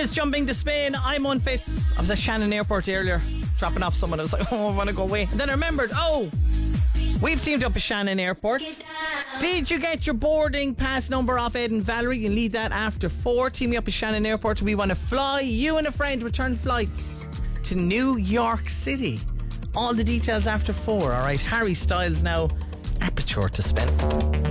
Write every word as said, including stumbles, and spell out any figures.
is Jumping to Spain. I'm unfit. I was at Shannon Airport earlier, dropping off someone. I was like, oh, I want to go away. And then I remembered, oh, we've teamed up at Shannon Airport. Did you get your boarding pass number off Ed and Valerie? You need that after four. Teaming up at Shannon Airport. We want to fly you and a friend return flights to New York City. All the details after four. All right, Harry Styles now. Aperture to spend.